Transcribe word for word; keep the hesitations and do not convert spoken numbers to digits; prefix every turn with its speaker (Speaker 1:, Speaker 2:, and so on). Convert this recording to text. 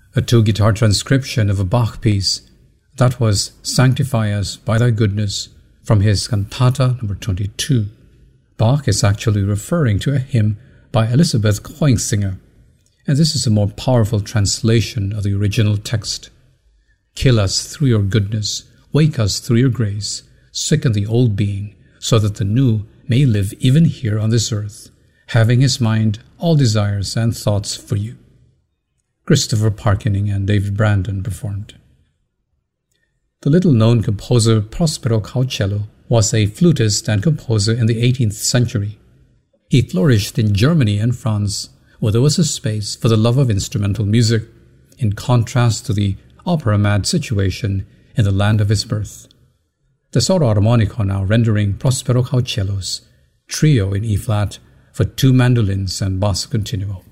Speaker 1: a two-guitar transcription of a Bach piece that was Sanctify Us by Thy Goodness from his Cantata number twenty-two. Bach is actually referring to a hymn by Elisabeth Koingsinger, and this is a more powerful translation of the original text. Kill us through your goodness, wake us through your grace, sicken the old being, so that the new may live even here on this earth, having his mind all desires and thoughts for you. Christopher Parkening and David Brandon performed. The little-known composer Prospero Caucello was a flutist and composer in the eighteenth century. He flourished in Germany and France, where there was a space for the love of instrumental music, in contrast to the opera-mad situation in the land of his birth. Tesoro Armonico now rendering Prospero Caucello's Trio in E-flat for two mandolins and basso continuo.